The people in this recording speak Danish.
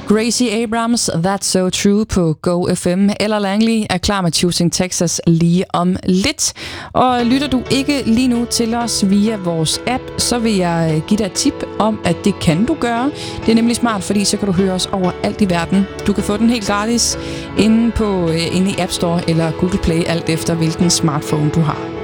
Gracie Abrams, That's So True på Go FM. Ella Langley er klar med Choosing Texas lige om lidt. Og lytter du ikke lige nu til os via vores app, så vil jeg give dig et tip om, at det kan du gøre. Det er nemlig smart, fordi så kan du høre os overalt i verden. Du kan få den helt gratis inde i App Store eller Google Play, alt efter hvilken smartphone du har.